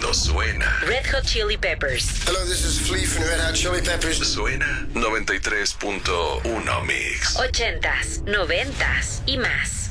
cuando suena. Red Hot Chili Peppers. Hello, this is Flea from Red Hot Chili Peppers. Suena 93.1 Mix. 80s, 90s y más.